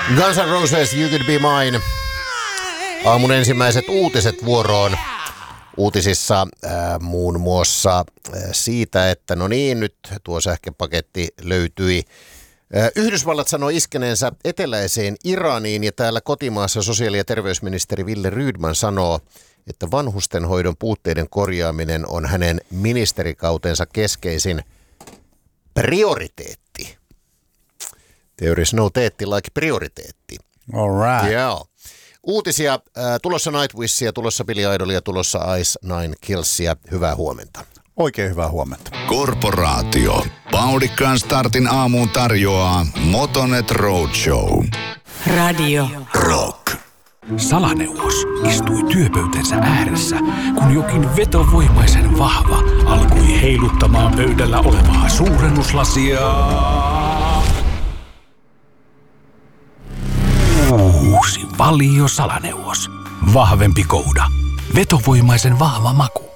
Guns N' Roses, You Could Be Mine. Aamun ensimmäiset uutiset vuoroon. Uutisissa muun muassa siitä, että no niin, nyt tuo sähköpaketti löytyi. Yhdysvallat sanoi iskeneensä eteläiseen Iraniin ja täällä kotimaassa sosiaali- ja terveysministeri Wille Rydman sanoo, että vanhustenhoidon puutteiden korjaaminen on hänen ministerikautensa keskeisin prioriteetti. There is no teetti like prioriteetti. All right. Joo. Uutisia, tulossa Nightwishia, tulossa Billy Idolia, tulossa Ice Nine Killsia. Hyvää huomenta. Oikein hyvää huomenta. Korporaatio. Paudikkaan startin aamuun tarjoaa Motonet Roadshow. Radio Rock. Salaneuvos istui työpöytänsä ääressä, kun jokin vetovoimaisen vahva alkoi heiluttamaan pöydällä olevaa suurennuslasia. Uusi Valio Salaneuvos. Vahvempi kouda. Vetovoimaisen vahva maku.